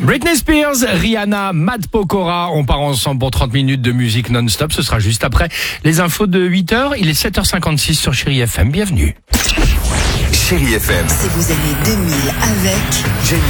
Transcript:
Britney Spears, Rihanna, Matt Pokora, on part ensemble pour 30 minutes de musique non-stop. Ce sera juste après les infos de 8h. Il est 7h56 sur Chérie FM. Bienvenue. Chérie FM. C'est vos années 2000 avec